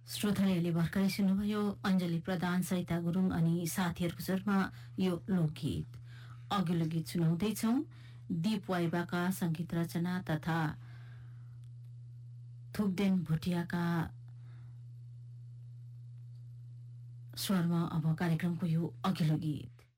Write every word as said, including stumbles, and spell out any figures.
श्रोताले भर्खरै सुन्नुभयो अञ्जली प्रधान, सरिता गुरुङ अनि साथीहरूको स्वरमा यो लोकगीत। अघिल्लो गीत सुनाउँदैछौ दीप वाइबाका संगीत रचना तथा थुक्देन भुटियाका स्वरमा अब कार्यक्रमको यो अघिल्लो गीत।